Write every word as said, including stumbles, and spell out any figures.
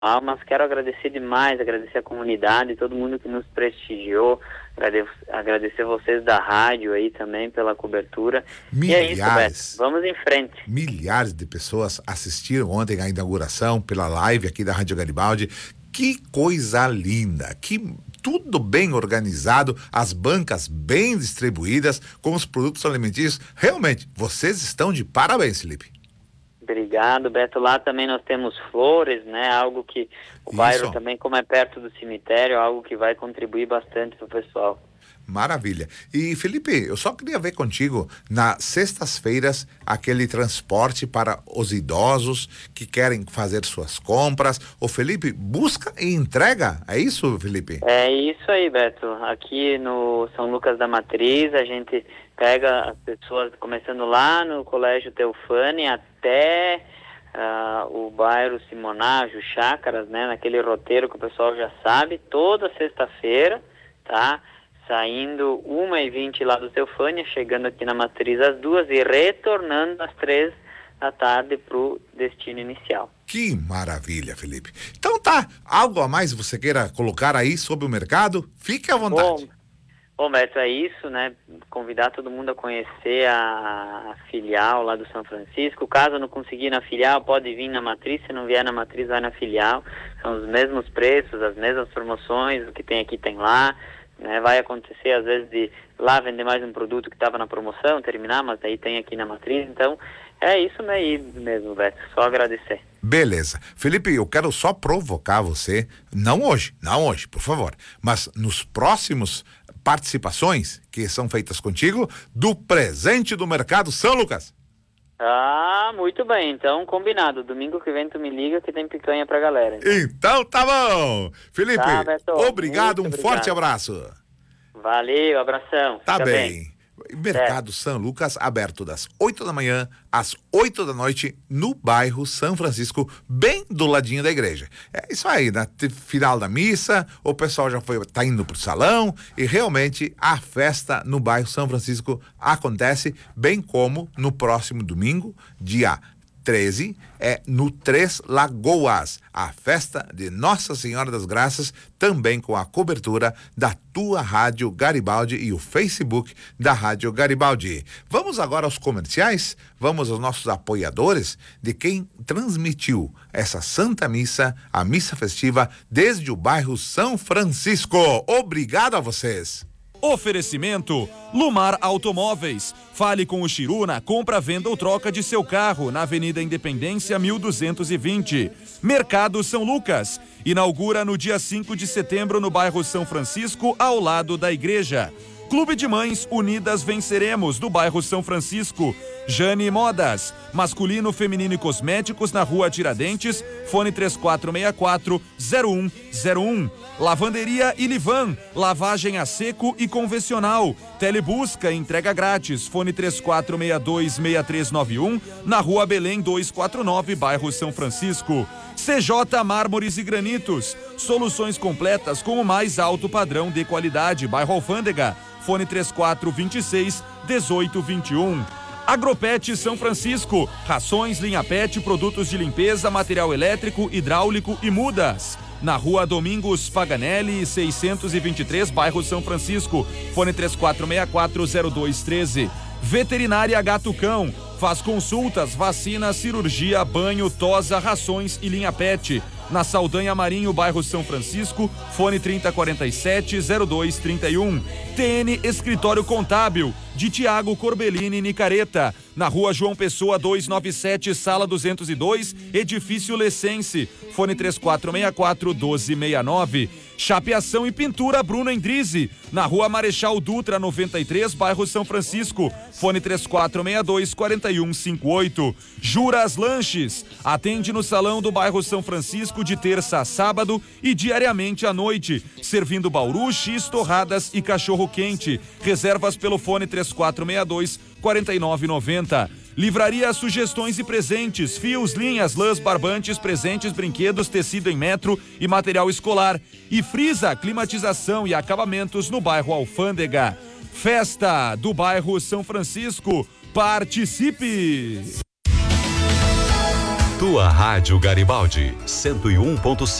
mas quero agradecer demais, agradecer a comunidade, todo mundo que nos prestigiou, agradecer, agradecer vocês da rádio aí também pela cobertura. Milhares, e é isso, Beto, vamos em frente. Milhares de pessoas assistiram ontem a inauguração pela live aqui da Rádio Garibaldi. Que coisa linda, que tudo bem organizado, as bancas bem distribuídas com os produtos alimentícios. Realmente, vocês estão de parabéns, Felipe. Obrigado, Beto. Lá também nós temos flores, né? Algo que o Isso. bairro também, como é perto do cemitério, algo que vai contribuir bastante para o pessoal. Maravilha. E Felipe, eu só queria ver contigo, nas sextas-feiras, aquele transporte para os idosos que querem fazer suas compras. O Felipe busca e entrega, é isso, Felipe? É isso aí, Beto. Aqui no São Lucas da Matriz, a gente pega as pessoas, começando lá no Colégio Teufane até uh, o bairro Simonágio, Chácaras, né? Naquele roteiro que o pessoal já sabe, toda sexta-feira, tá? Saindo uma e vinte lá do Teufânia, chegando aqui na Matriz às duas e retornando às três da tarde para o destino inicial. Que maravilha, Felipe. Então tá, algo a mais você queira colocar aí sobre o mercado? Fique à vontade. Bom, bom Beto, é isso, né? Convidar todo mundo a conhecer a, a filial lá do São Francisco. Caso não conseguir na filial, pode vir na Matriz. Se não vier na Matriz, vai na filial. São os mesmos preços, as mesmas promoções, o que tem aqui tem lá. Né, vai acontecer às vezes de lá vender mais um produto que estava na promoção, terminar, mas aí tem aqui na Matriz, então é isso mesmo, Beto, só agradecer. Beleza. Felipe, eu quero só provocar você, não hoje, não hoje, por favor, mas nos próximos participações que são feitas contigo do presente do Mercado São Lucas. Ah, muito bem, então combinado, domingo que vem tu me liga que tem picanha pra galera. Então, então tá bom. Felipe, tá, Beto, obrigado, um obrigado. forte abraço. Valeu, abração. Tá Fica bem. bem. Mercado São Lucas aberto das oito da manhã às oito da noite no bairro São Francisco, bem do ladinho da igreja. É isso aí, na final da missa, o pessoal já foi, tá indo pro salão e realmente a festa no bairro São Francisco acontece, bem como no próximo domingo, dia treze, é no Três Lagoas, a festa de Nossa Senhora das Graças, também com a cobertura da tua Rádio Garibaldi e o Facebook da Rádio Garibaldi. Vamos agora aos comerciais, vamos aos nossos apoiadores de quem transmitiu essa Santa Missa, a missa festiva, desde o bairro São Francisco. Obrigado a vocês. Oferecimento Lumar Automóveis. Fale com o Chiru na compra, venda ou troca de seu carro na Avenida Independência mil duzentos e vinte. Mercado São Lucas. Inaugura no dia cinco de setembro no bairro São Francisco, ao lado da igreja. Clube de Mães Unidas Venceremos, do bairro São Francisco. Jane Modas, masculino, feminino e cosméticos, na rua Tiradentes, fone três quatro seis quatro zero um zero um. Lavanderia Ilivan, lavagem a seco e convencional. Telebusca, entrega grátis, fone três quatro seis dois seis três nove um, na rua Belém duzentos e quarenta e nove, bairro São Francisco. C J Mármores e Granitos, soluções completas com o mais alto padrão de qualidade, bairro Alfândega, fone três quatro dois seis um oito dois um. Agropet São Francisco, rações, linha pet, produtos de limpeza, material elétrico, hidráulico e mudas. Na rua Domingos Paganelli, seiscentos e vinte e três, bairro São Francisco, fone três quatro seis quatro zero dois um três. Veterinária Gato Cão, faz consultas, vacina, cirurgia, banho, tosa, rações e linha pet. Na Saldanha Marinho, bairro São Francisco, fone trinta quarenta e sete zero dois trinta e um. T N Escritório Contábil, de Tiago Corbellini Nicareta, na rua João Pessoa duzentos e noventa e sete, sala duzentos e dois, edifício Lessense, fone três quatro seis quatro um dois seis nove. Chapeação e pintura Bruno Endrizi, na rua Marechal Dutra noventa e três, bairro São Francisco, fone três quatro seis dois quatro um cinco oito. Juras Lanches, atende no salão do bairro São Francisco de terça a sábado e diariamente à noite, servindo bauru, x, torradas e cachorro quente. Reservas pelo fone três quatro seis dois quatro nove nove zero. Livraria Sugestões e Presentes, fios, linhas, lãs, barbantes, presentes, brinquedos, tecido em metro e material escolar. E Frisa, climatização e acabamentos no bairro Alfândega. Festa do bairro São Francisco. Participe! Tua Rádio Garibaldi, cento e um ponto cinco.